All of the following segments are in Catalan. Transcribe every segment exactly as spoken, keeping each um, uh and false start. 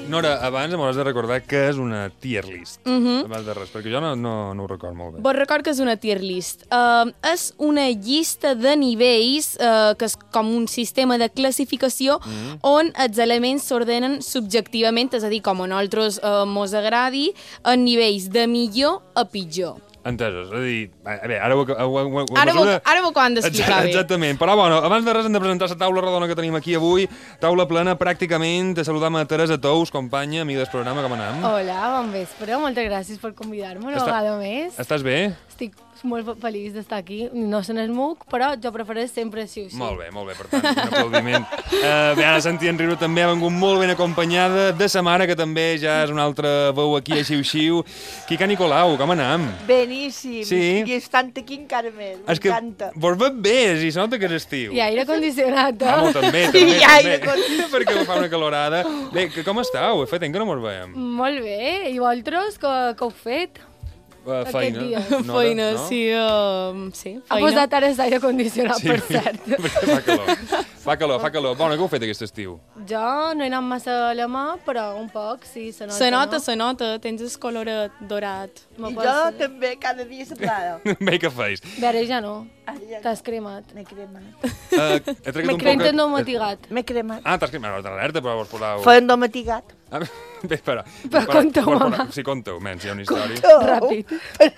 Nora, abans m'hauràs de recordar que és una tier list. Uh -huh. Abans de res, perquè jo no, no, no ho record molt bé. Vos record que és una tier list. Uh, és una llista de nivells, uh, que és com un sistema de classificació uh -huh. on els elements s'ordenen subjectivament, és a dir, com a nosaltres uh, mos agradi, en nivells de millor a pitjor. Entesos, és a dir, a veure, ara ho, ho, ho, ho Ara, mesura... ho, ara ho acabem d'explicar bé. Exactament, però bueno, abans de res hem de presentar la taula redona que tenim aquí avui, taula plena pràcticament, de saludar a Teresa Tous, companya, amiga del programa, com anem? Hola, bon vespre, moltes gràcies per convidar-me una Està... vegada més. Estàs bé? Estic molt feliç d'estar aquí, no se n'esmuc, però jo prefereix sempre sí o sí. Molt bé, molt bé, per tant, un aplaudiment. Uh, bé, ara Santi Enriu també ha vengut molt ben acompanyada de sa mare, que també ja és una altra veu aquí a xiu-xiu. Quica Nicolau, com anem? Beníssim. Sí. I estant aquí encara més, m'encanta. Vos veig bé, si se nota que és estiu. I aire condicionat, eh? Vamos, també, Sí, també, i aire també. Perquè fa una calorada. Bé, que com estàu? Fa temps que no mos veiem. Molt bé, i vosaltres, què, què heu fet? Uh, feina. dia. Nora, Feina, no? sí, uh, sí, Ha feina. posat ara l'aire condicionat, Sí, per cert. perquè fa calor. Fa calor, fa calor. Bona, què heu fet aquest estiu? Jo no he anat massa a la mà, però un poc, sí, se nota, Se nota, no? se nota, tens el coloret dorat. Me I passa. jo també, cada dia se plada. Bé, què feis? Bé, ara ja no. Ara ja T'has cremat. M'he cremat. Uh, he tret M'he un cremat poc- endomatigat. M'he cremat. Ah, t'has cremat. No, t'has alerta, però vos posau... Fa endomatigat. Ah, bé, espera. Però conta-ho, vos mama. posau- Sí, conta-ho, men, si hi ha una història. Ràpid.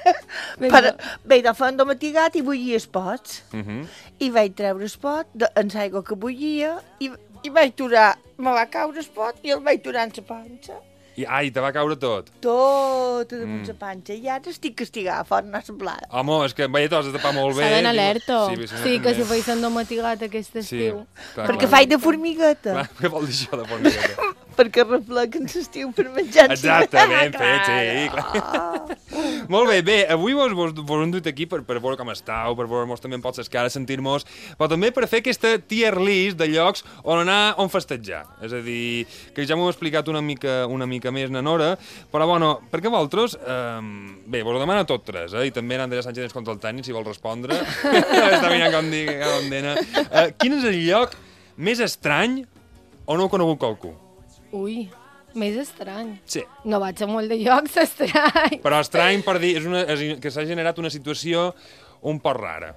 Per, bé, de fa endomatigat i bullia els pots. Uh -huh. I vaig treure el pot de, en l'aigua que bullia i, i vaig turar, me va caure el pot i el vaig turar en la panxa. I, ai, te va caure tot. Tot damunt Mm. la panxa. I ara estic castigada, fort no se plada. Home, és que veia, t'ho has de tapar molt bé. S'ha d'anar alerta. Sí, bé, si no Sí, que si també. feis endomatigat aquest Sí, estiu. clar, Perquè clar. faig de formigueta. Clar, què vol dir això de formigueta? Perquè repleguen l'estiu per menjar. Exacte, ben fet, sí, clar. Molt bé, bé, avui vos, vos, vos hem dut aquí per, per veure com estàu, per veure-mos també en potes cares, sentir-mos, però també per fer aquesta tier list de llocs on anar, on festejar. És a dir, que ja m'ho he explicat una mica, una mica més na Nora, però bueno, perquè vosaltres, eh, bé, vos ho demana tot tres, eh, i també l'Andrea Sánchez ens contra el tècnic, si vol respondre. Està mirant com digui, com dena. Eh, quin és el lloc més estrany on heu conegut qualcú? Ui, més estrany. Sí. No vaig a molt de llocs estrany. Però estrany per dir és una, és, que s'ha generat una situació un poc rara.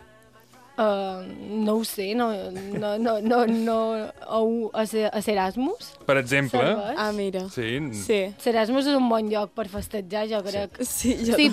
Uh, no ho sé, no, no, no, no, no au a, ser, a Serasmus? Per exemple... Serveix? Ah, mira. Sí. Sí. Serasmus és un bon lloc per festejar, jo crec. Sí, jo Sí,